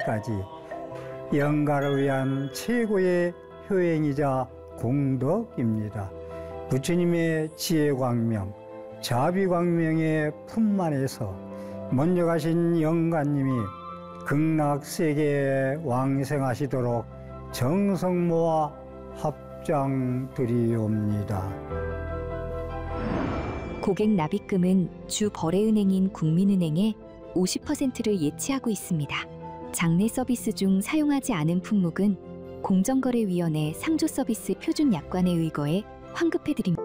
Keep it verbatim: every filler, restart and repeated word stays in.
때까지 영가를 위한 최고의 효행이자 공덕입니다. 부처님의 지혜광명, 자비광명의 품만에서 먼저 가신 영가님이 극락세계에 왕생하시도록 정성모아 합장드리옵니다. 고객 납입금은 주 거래은행인 국민은행에 오십 퍼센트를 예치하고 있습니다. 장내 서비스 중 사용하지 않은 품목은 공정거래위원회 상조서비스 표준약관에 의거해 환급해드립니다.